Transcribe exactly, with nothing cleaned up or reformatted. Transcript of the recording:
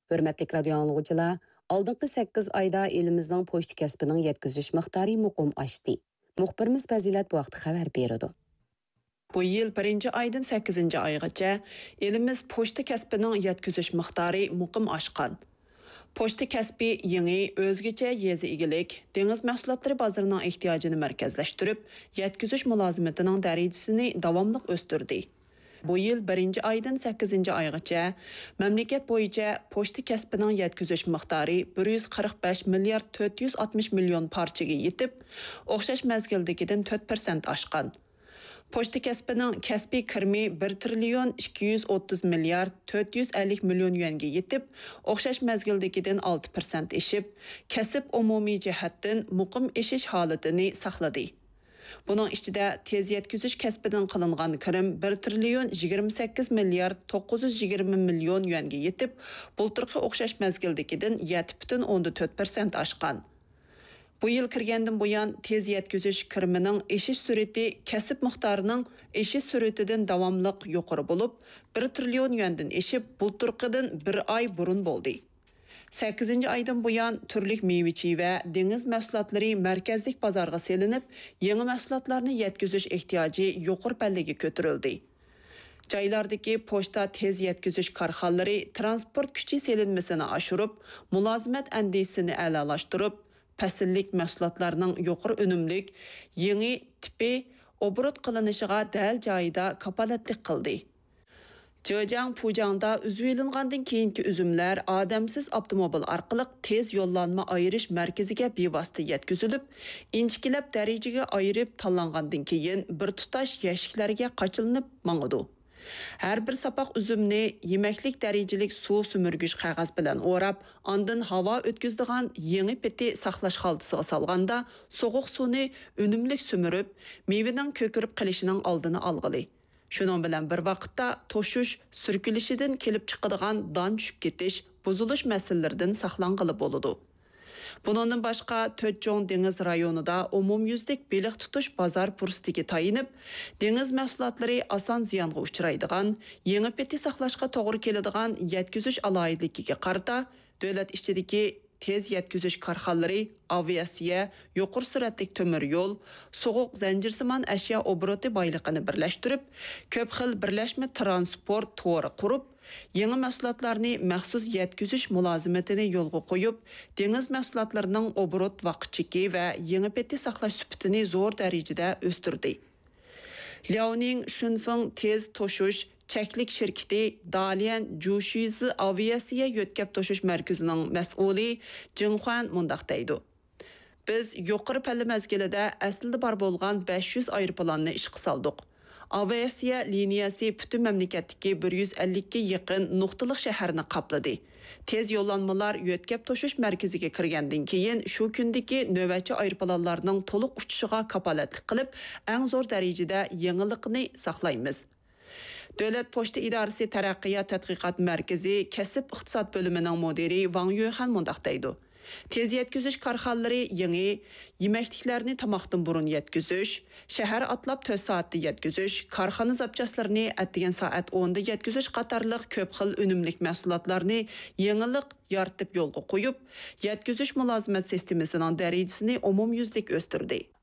Hürmetlik radio anlıqçılar, aldınqı sakkiz ayda elimizдің poçta kəsbinin yetkiziş miqdarı muqim aşdı. Muxbirimiz Fazilat bu vaqt xabar berdi. Bu yıl birinci aydan sakkizinci aygacha elimiz poçta kəsbinin yetkiziş miqdarı muqim aşqan. Poçta kəsbi yeni, özgəçə yezi igilik, deniz məhsullatları bazarının ehtiyacını mərkəzləşdirib, yetkiziş mülazimətinin dərəcəsini davamlıq östürdü. Bu yıl birinci aydan sakkizinci aygacha məmləkət boyunca poçta kəsbinin yetkiziş miqdarı bir yuz qirq besh milliard to'rt yuz oltmish million parçaga yetib, o'xshash mezgildagidan to'rt prosent aşqan. Poçta kəsbinin kəsbi kirmi bir trilyon ikki yuz o'ttiz milliard to'rt yuz ellik million yuanga yetib, o'xshash mezgildagidan olti prosent eşib, kasb umumiy jihatdan muqim eshish holatini saqladi. Bunun ichida tez yetkizish kasbidan qilingan kirim bir trilyon yigirma sakkiz milliard to'qqiz yuz yigirma million yuanga yetib, bulturqi o'xshash mezgildagidan yetti butun o'ndan to'rt prosent aşqan. Bu yıl kirgandan buyan tez yetkizish kirimining eshish surati kasb miqdorining eshish suratidan davomliq yuqori bo'lib, bir trilyon yuandan eshib, bulturqidan bir oy burun bo'ldi. sakkizinci aydan buyan turli meyvechi va dengiz mahsulotlari markazlik bozorga selinib, yangi mahsulotlarni yetkizish ehtiyoji yuqori pallaga ko'tarildi. Joylardagi pochta tez yetkizish korxonalari transport kuchi selinmasini oshirib, mulozimat andisini a'lolashtirib, pasillik mahsulotlarning yuqori unumlik, yangi tipi obrot qilinishiga dal joyida kapolatlik qildi. Zhejiang Pujangda üzüyelingandan keyinki üzümler adamsiz avtomobil arqılıq tez yollanma ayırış merkeziga bevosita yetkizilib, inchikilab darajaga ayırib tanlangandan keyin bir tutash yashiklarga qachilinib mangadi. Her bir sapaq üzümni yemeklik derecalik suv sümürgüç qog'oz bilan o'rab, ondan havo o'tkazadigan yangi peti saqlash xaltasiga salganda sovuq suvni unumlik sümürib, mevaning ko'kirib qilishining oldini olg'ili. Şunun bilan bir vaqtda to'shish, sürkülishidan kelib chiqadigan don tushib ketish, buzilish masalalaridan saqlanqili bo'ladi. Bundan boshqa To'rtcho'ng dengiz rayonida umumyuzlik beliq tutish bozor fursatiga tayinib, dengiz mahsulotlari oson ziyonga uchraydigan, yangi peti saqlashga to'g'ri keladigan yetkizish aloyidligiga qarata davlat ichidagi tez yetkizish korxonalari, aviasiya, yuqori sur'atli temir yo'l, sovuq zanjirsimon ashyo obroti boyligini birlashtirib, ko'p xil birlashma transport to'ri qurib, yangi mahsulotlarni maxsus yetkizish mulozimatini yo'lga qo'yib, dengiz mahsulotlarining obrot vaqtchiki va yangi peti saqlash sifatini zo'r darajada o'stirdi. Liaoning Shunfeng tez to'shish Çəklik şirketi Dalian Jushizi aviasiya yo'tkab to'shish markazining mas'uli Jinxuan mundaq deydi. Biz yuqori palla mezgilida aslida bor bo'lgan besh yuz aeroplanni ishga soldik. Aviasiya liniyasi butun mamlakatdagi bir yuz ellik ga yaqin nuqtaliq shaharni qopladi. Tez yo'llanmalar yo'tkab to'shish markaziga kirgandan keyin shu kundagi navbatchi aeroplanlarning to'liq uchishiga kapolatlik qilib, eng zo'r darajada yangilikni saqlaymiz. Davlat pochta idorasi taraqqiyot tadqiqot markazi kasb iqtisod bo'limining mudiri Wang Yuhan mundaq deydi. Tez yetkizish korxonalari yangi yemekliklarni tomoqdan burun yetkizish, shahar atlab to'rt soatda yetkizish, korxona zapchaslarini atdigan soat o'nda yetkizish qatorliq ko'p xil unumlik mahsulotlarni yangilik yaratib yo'lga qo'yib, yetkizish mulozimat sistemasining darajasini umumyuzlik o'stirdi.